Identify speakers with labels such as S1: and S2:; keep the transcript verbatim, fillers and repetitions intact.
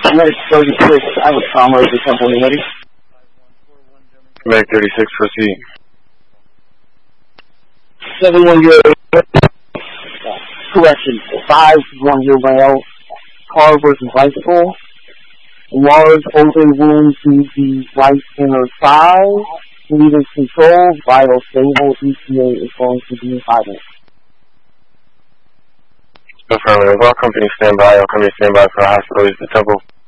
S1: Medic thirty-six, I have a trauma at the temple. Are you ready?
S2: Medic thirty-six, proceed.
S1: seven one zero, correction, five one zero male, car versus bicycle, large open wound to the right inner thigh, leading control, vital stable, E T A is going to be five minutes.
S2: Affirmative. All company stand by. All company stand by for hospital. Use the temple.